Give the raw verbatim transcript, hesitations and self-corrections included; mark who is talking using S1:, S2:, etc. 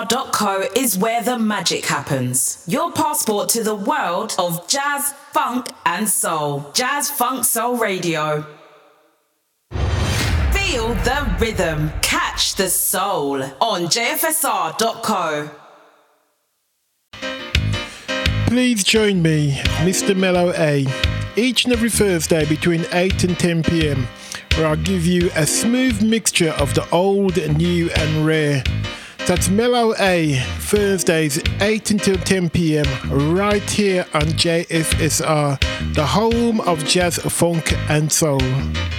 S1: r dot co is where the magic happens. Your passport to the world of jazz, funk and soul. Jazz Funk Soul Radio. Feel the rhythm. Catch the soul on j f s r dot co.
S2: Please join me, Mister Mellow A, each and every Thursday between eight and ten p.m, where I'll give you a smooth mixture of the old, new and rare. That's Mellow A, Thursdays eight until ten p.m, right here on J F S R, the home of jazz, funk and soul.